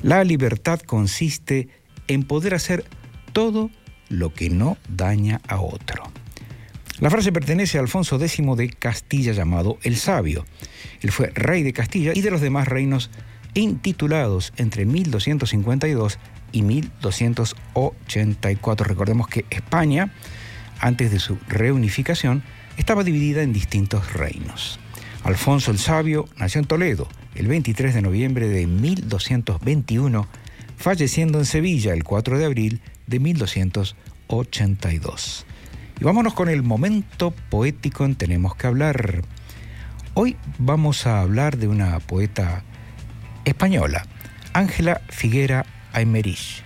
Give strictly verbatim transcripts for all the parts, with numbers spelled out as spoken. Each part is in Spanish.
La libertad consiste en poder hacer todo lo que no daña a otro. La frase pertenece a Alfonso X de Castilla, llamado el Sabio. Él fue rey de Castilla y de los demás reinos intitulados entre mil doscientos cincuenta y dos y mil doscientos ochenta y cuatro. Recordemos que España, antes de su reunificación, estaba dividida en distintos reinos. Alfonso el Sabio nació en Toledo el veintitrés de noviembre de mil doscientos veintiuno, falleciendo en Sevilla el cuatro de abril de mil doscientos ochenta y dos. Y vámonos con el momento poético en Tenemos que hablar. Hoy vamos a hablar de una poeta española, Ángela Figuera Aymerich,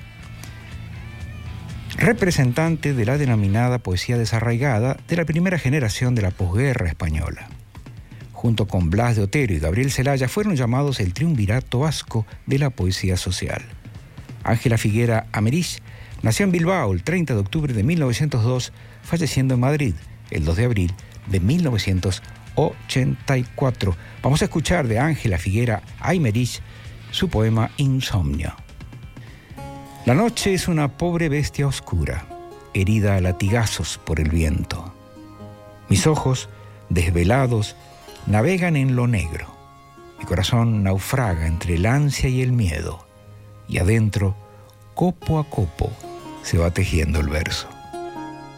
representante de la denominada poesía desarraigada de la primera generación de la posguerra española. Junto con Blas de Otero y Gabriel Celaya fueron llamados el triunvirato vasco de la poesía social. Ángela Figuera Aymerich nació en Bilbao el treinta de octubre de mil novecientos dos, falleciendo en Madrid el dos de abril de mil novecientos ochenta y cuatro. Vamos a escuchar de Ángela Figuera Aymerich su poema Insomnio. La noche es una pobre bestia oscura, herida a latigazos por el viento. Mis ojos, desvelados, navegan en lo negro. Mi corazón naufraga entre el ansia y el miedo. Y adentro, copo a copo, se va tejiendo el verso.